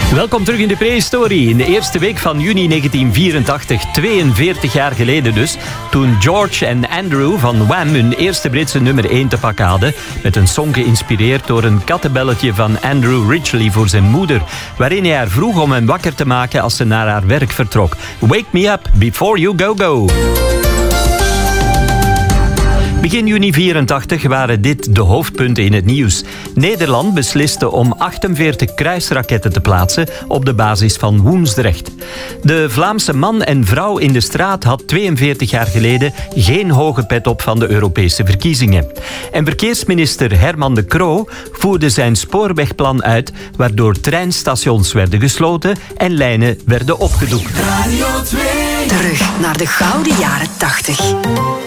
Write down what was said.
Welkom terug in de prehistorie. In de eerste week van juni 1984, 42 jaar geleden dus, toen George en Andrew van Wham hun eerste Britse nummer 1 te pakken hadden, met een song geïnspireerd door een kattenbelletje van Andrew Ridgeley voor zijn moeder, waarin hij haar vroeg om hem wakker te maken als ze naar haar werk vertrok. Wake me up before you go. Begin juni 84 waren dit de hoofdpunten in het nieuws. Nederland besliste om 48 kruisraketten te plaatsen op de basis van Woensdrecht. De Vlaamse man en vrouw in de straat had 42 jaar geleden geen hoge pet op van de Europese verkiezingen. En verkeersminister Herman de Croo voerde zijn spoorwegplan uit, waardoor treinstations werden gesloten en lijnen werden opgedoekt. Radio 2. Terug naar de gouden jaren 80.